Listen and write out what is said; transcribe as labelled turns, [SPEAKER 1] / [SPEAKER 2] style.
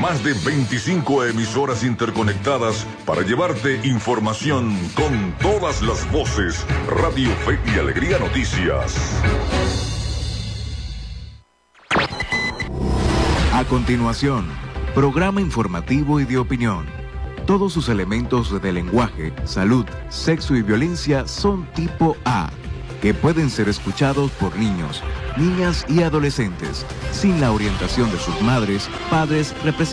[SPEAKER 1] más de 25 emisoras interconectadas para llevarte información con todas las voces. Radio Fe y Alegría Noticias.
[SPEAKER 2] A continuación, programa informativo y de opinión. Todos sus elementos de lenguaje, salud, sexo y violencia son tipo A, que pueden ser escuchados por niños, niñas y adolescentes, sin la orientación de sus madres, padres, representantes.